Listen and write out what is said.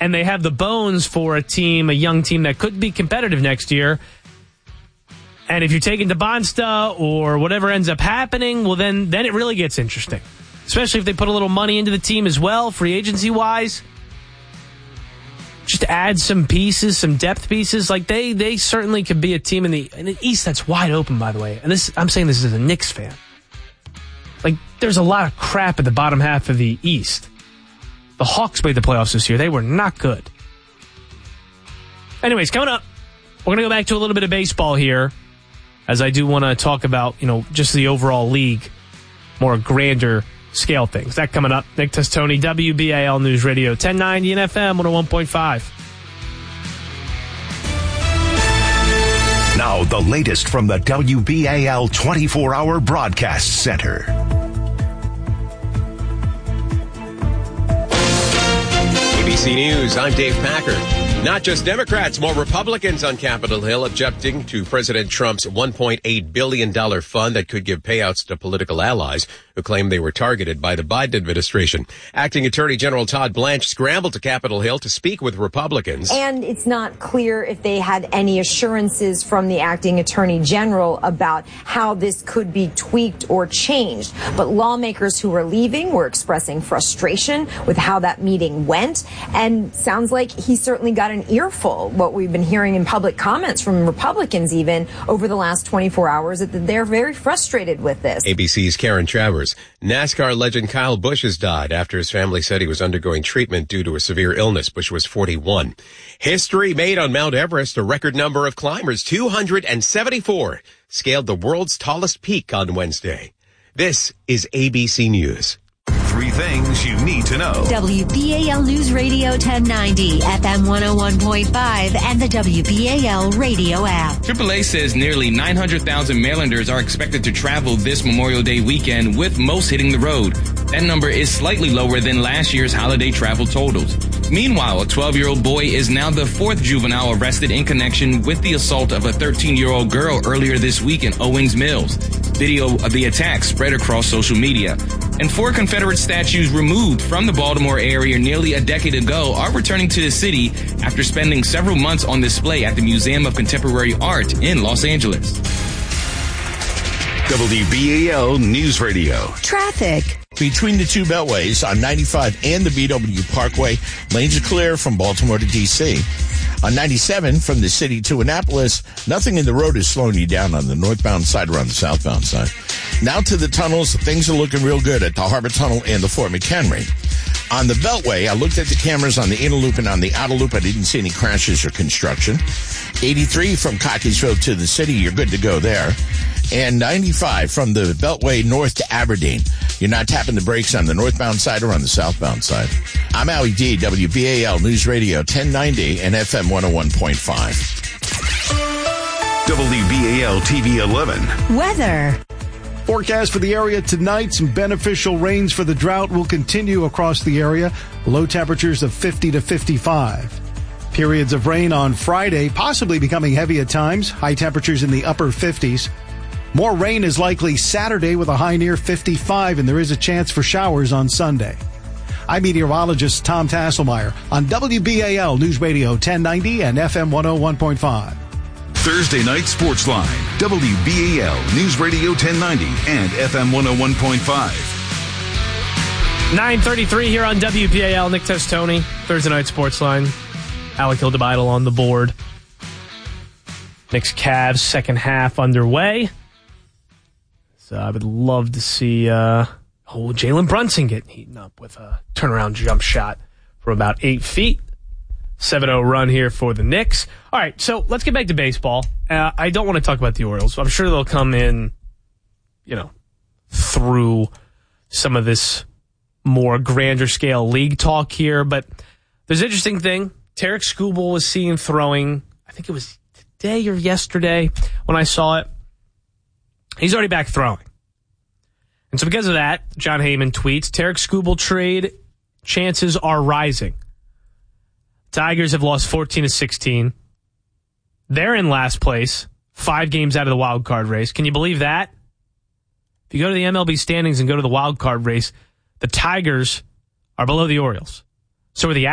and they have the bones for a young team that could be competitive next year. And if you're taking DeBonsta or whatever ends up happening, well, then it really gets interesting. Especially if they put a little money into the team as well, free agency-wise. Just add some pieces, some depth pieces. Like, they certainly could be a team in the East that's wide open, by the way. And I'm saying this as a Knicks fan. Like, there's a lot of crap at the bottom half of the East. The Hawks made the playoffs this year. They were not good. Anyways, coming up, we're going to go back to a little bit of baseball here, as I do want to talk about, just the overall league, more grander scale things. That coming up. Nick Testoni, WBAL News Radio, 1090 and FM 101.5. Now, the latest from the WBAL 24-hour broadcast center. ABC News, I'm Dave Packer. Not just Democrats, more Republicans on Capitol Hill objecting to President Trump's $1.8 billion fund that could give payouts to political allies who claim they were targeted by the Biden administration. Acting Attorney General Todd Blanche scrambled to Capitol Hill to speak with Republicans. And it's not clear if they had any assurances from the Acting Attorney General about how this could be tweaked or changed. But lawmakers who were leaving were expressing frustration with how that meeting went. And sounds like he certainly got an earful. What we've been hearing in public comments from Republicans even over the last 24 hours, that they're very frustrated with this. ABC's Karen Travers. NASCAR legend Kyle Busch has died after his family said he was undergoing treatment due to a severe illness. Busch was 41. History made on Mount Everest. A record number of climbers, 274, scaled the world's tallest peak on Wednesday. This is ABC News. 3 things you need to know. WBAL News Radio 1090, FM 101.5, and the WBAL radio app. AAA says nearly 900,000 Marylanders are expected to travel this Memorial Day weekend, with most hitting the road. That number is slightly lower than last year's holiday travel totals. Meanwhile, a 12-year-old boy is now the 4th juvenile arrested in connection with the assault of a 13-year-old girl earlier this week in Owings Mills. Video of the attack spread across social media. And 4 Confederate statues removed from the Baltimore area nearly a decade ago are returning to the city after spending several months on display at the Museum of Contemporary Art in Los Angeles. WBAL News Radio. Traffic. Between the 2 beltways on 95 and the BW Parkway, lanes are clear from Baltimore to D.C. On 97 from the city to Annapolis, nothing in the road is slowing you down on the northbound side or on the southbound side. Now to the tunnels, things are looking real good at the Harbor Tunnel and the Fort McHenry. On the Beltway, I looked at the cameras on the inner loop and on the outer loop. I didn't see any crashes or construction. 83 from Cockeysville to the city, you're good to go there. And 95 from the Beltway north to Aberdeen. You're not tapping the brakes on the northbound side or on the southbound side. I'm Allie D, WBAL News Radio 1090 and FM 101.5. WBAL TV 11. Weather. Forecast for the area tonight, some beneficial rains for the drought will continue across the area. Low temperatures of 50 to 55. Periods of rain on Friday, possibly becoming heavy at times. High temperatures in the upper 50s. More rain is likely Saturday with a high near 55, and there is a chance for showers on Sunday. I'm meteorologist Tom Tasselmeyer on WBAL News Radio 1090 and FM 101.5. Thursday Night Sports Line. WBAL News Radio 1090 and FM 101.5. 9:33 here on WBAL. Nick Testoni, Thursday Night Sports Line. Alec Hildebeitel on the board. Knicks Cavs second half underway. So I would love to see Jalen Brunson getting heated up with a turnaround jump shot from about 8 feet. 7-0 run here for the Knicks. All right, so let's get back to baseball. I don't want to talk about the Orioles. I'm sure they'll come in, through some of this more grander scale league talk here. But there's an interesting thing. Tarek Skubal was seen throwing, I think it was today or yesterday when I saw it. He's already back throwing. And so because of that, John Heyman tweets, Tarek Skubal trade chances are rising. Tigers have lost 14 to 16. They're in last place, 5 games out of the wild card race. Can you believe that? If you go to the MLB standings and go to the wild card race, the Tigers are below the Orioles. So are the